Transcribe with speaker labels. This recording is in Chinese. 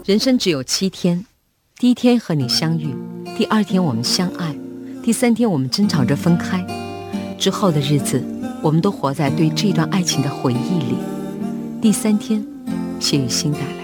Speaker 1: 人生只有7天，第1天和你相遇，第2天我们相爱，第3天我们争吵着分开，之后的日子我们都活在对这段爱情的回忆里，第3天血雨腥感。